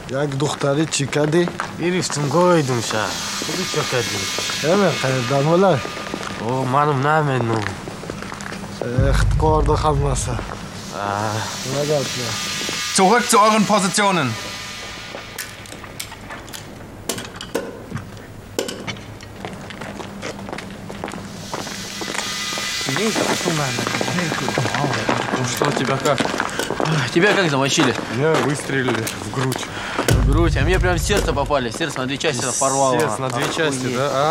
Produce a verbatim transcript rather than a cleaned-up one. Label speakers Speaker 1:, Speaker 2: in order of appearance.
Speaker 1: Як духтари чӣ кардӣ?
Speaker 2: Ирифтум гойдум ша. Худи чё кардӣ?
Speaker 1: Эме қайердан олай?
Speaker 2: О, манум наменум.
Speaker 1: Эх, корда хаммаса.
Speaker 2: А,
Speaker 1: Нагатна.
Speaker 3: Zurück zu euren Positionen.
Speaker 2: ну что, тебя как? Тебя как замочили?
Speaker 4: Меня выстрелили в грудь.
Speaker 2: В грудь, а мне прям в сердце попали. Сердце на две части порвало.
Speaker 4: Сердце на две части, да?